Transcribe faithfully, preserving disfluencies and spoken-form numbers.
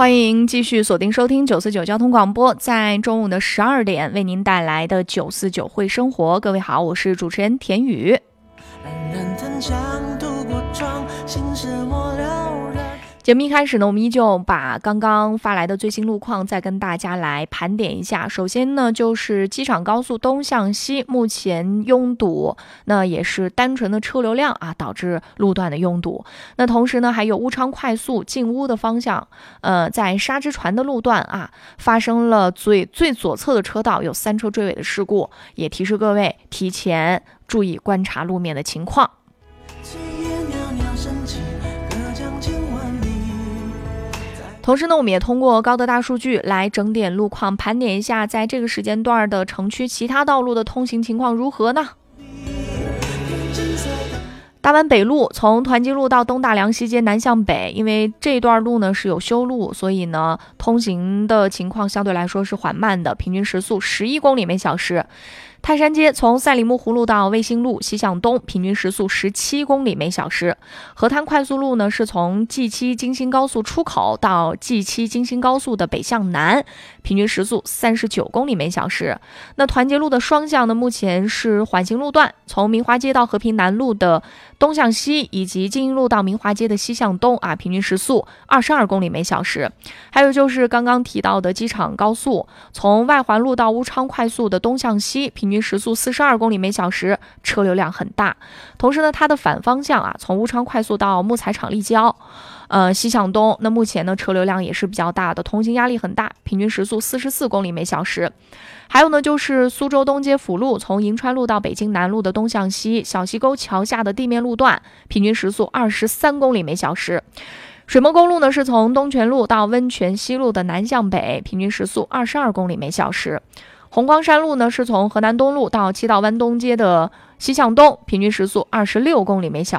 欢迎继续锁定收听九四九交通广播，在中午的十二点为您带来的九四九会生活。各位好，我是主持人田宇。节目一开始呢，我们依旧把刚刚发来的最新路况再跟大家来盘点一下。首先呢，就是机场高速东向西目前拥堵，那也是单纯的车流量啊导致路段的拥堵。那同时呢，还有乌昌快速进乌的方向，呃，在沙之船的路段啊，发生了最最左侧的车道有三车追尾的事故，也提示各位提前注意观察路面的情况。同时呢，我们也通过高德大数据来整点路况，盘点一下在这个时间段的城区其他道路的通行情况如何呢？大湾北路从团结路到东大梁西街南向北，因为这段路呢是有修路，所以呢通行的情况相对来说是缓慢的，平均时速十一公里每小时。泰山街从赛里木湖路到卫星路西向东，平均时速十七公里每小时。河滩快速路呢是从 G 七 京新高速出口到 G 七 京新高速的北向南，平均时速三十九公里每小时。那团结路的双向呢，目前是缓行路段，从明华街到和平南路的东向西，以及金鹰路到明华街的西向东啊，平均时速二十二公里每小时。还有就是刚刚提到的机场高速，从外环路到乌昌快速的东向西，平均时速四十二公里每小时，车流量很大。同时呢，它的反方向啊，从乌昌快速到木材厂立交，呃，西向东，那目前呢车流量也是比较大的，通行压力很大，平均时速四十四公里每小时。还有呢，就是苏州东街辅路从银川路到北京南路的东向西，小溪沟桥下的地面路段，平均时速二十三公里每小时。水墨公路呢是从东泉路到温泉西路的南向北，平均时速二十二公里每小时。红光山路呢是从河南东路到七道湾东街的西向东，平均时速二十六公里每小